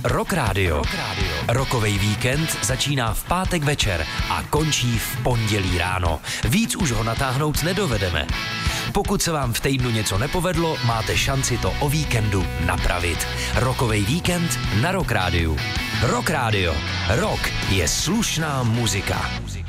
Rock Radio. Rockovej víkend začíná v pátek večer a končí v pondělí ráno. Víc už ho natáhnout nedovedeme. Pokud se vám v týdnu něco nepovedlo, máte šanci to o víkendu napravit. Rockovej víkend na Rock Radio. Rock Radio. Rock je slušná muzika.